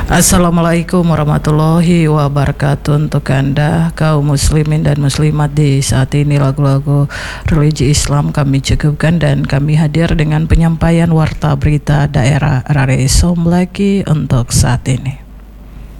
Assalamualaikum warahmatullahi wabarakatuh. Untuk Anda kaum muslimin dan muslimat di saat ini, lagu-lagu religi Islam kami cukupkan dan kami hadir dengan penyampaian warta berita daerah Rare Som lagi untuk saat ini.